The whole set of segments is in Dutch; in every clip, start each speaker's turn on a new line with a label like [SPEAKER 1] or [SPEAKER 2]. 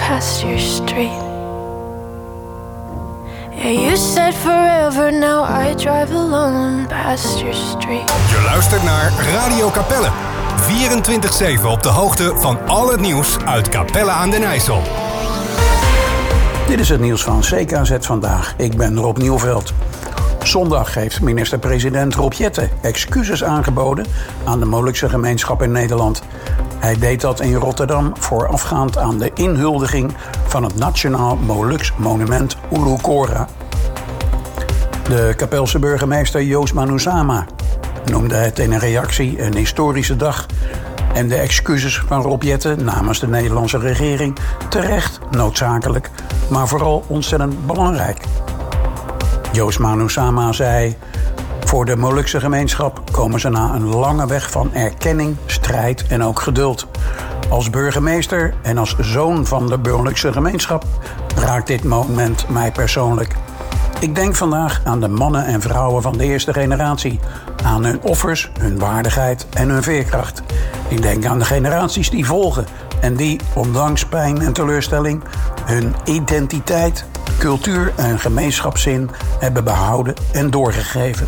[SPEAKER 1] past your street. Yeah, you said forever, now I drive alone past your street.
[SPEAKER 2] Je luistert naar Radio Capelle. 24/7 op de hoogte van al het nieuws uit Capelle aan den IJssel.
[SPEAKER 3] Dit is het nieuws van CKZ Vandaag. Ik ben Rob Nieuwveld. Zondag heeft minister-president Rob Jetten excuses aangeboden aan de Molukse gemeenschap in Nederland. Hij deed dat in Rotterdam voorafgaand aan de inhuldiging van het Nationaal Moluks Monument Ulu Kora. De Kapelse burgemeester Joost Manusama noemde het in een reactie een historische dag en de excuses van Rob Jetten namens de Nederlandse regering terecht noodzakelijk, maar vooral ontzettend belangrijk. Joost Manusama zei: voor de Molukse gemeenschap komen ze na een lange weg van erkenning, strijd en ook geduld. Als burgemeester en als zoon van de Molukse gemeenschap raakt dit moment mij persoonlijk. Ik denk vandaag aan de mannen en vrouwen van de eerste generatie, aan hun offers, hun waardigheid en hun veerkracht. Ik denk aan de generaties die volgen en die, ondanks pijn en teleurstelling, hun identiteit, cultuur en gemeenschapszin hebben behouden en doorgegeven.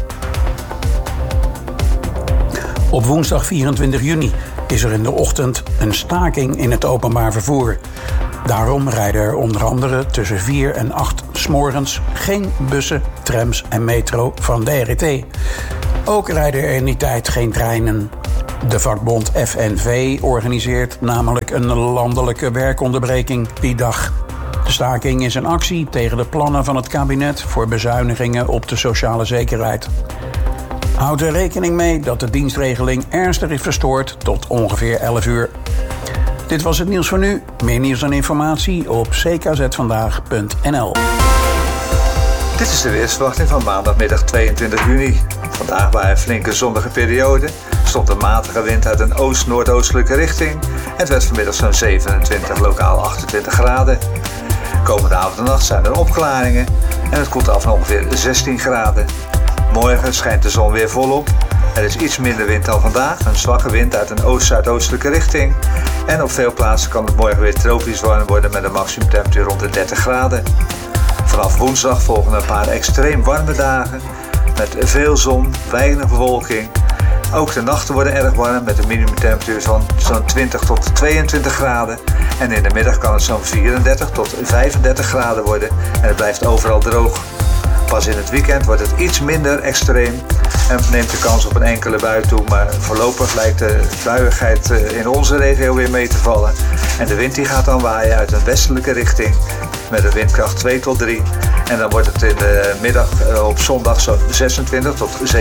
[SPEAKER 3] Op woensdag 24 juni is er in de ochtend een staking in het openbaar vervoer. Daarom rijden er onder andere tussen 4 en 8 's morgens geen bussen, trams en metro van de RET. Ook rijden er in die tijd geen treinen. De vakbond FNV organiseert namelijk een landelijke werkonderbreking die dag. De staking is een actie tegen de plannen van het kabinet voor bezuinigingen op de sociale zekerheid. Houd er rekening mee dat de dienstregeling ernstig is verstoord tot ongeveer 11 uur. Dit was het nieuws voor nu. Meer nieuws en informatie op ckzvandaag.nl.
[SPEAKER 4] Dit is de weersverwachting van maandagmiddag 22 juni. Vandaag bij een flinke zonnige periode stond een matige wind uit een oost-noordoostelijke richting. Het werd vanmiddag zo'n 27, lokaal 28 graden. Komende avond en nacht zijn er opklaringen en het koelt af naar ongeveer 16 graden. Morgen schijnt de zon weer volop. Er is iets minder wind dan vandaag, een zwakke wind uit een oost-zuidoostelijke richting. En op veel plaatsen kan het morgen weer tropisch warm worden met een maximumtemperatuur rond de 30 graden. Vanaf woensdag volgen een paar extreem warme dagen met veel zon, weinig bewolking. Ook de nachten worden erg warm met een minimumtemperatuur van zo'n 20 tot 22 graden. En in de middag kan het zo'n 34 tot 35 graden worden en het blijft overal droog. Pas in het weekend wordt het iets minder extreem en neemt de kans op een enkele bui toe. Maar voorlopig lijkt de buiigheid in onze regio weer mee te vallen. En de wind die gaat dan waaien uit een westelijke richting met een windkracht 2 tot 3. En dan wordt het in de middag op zondag zo'n 26 tot 27.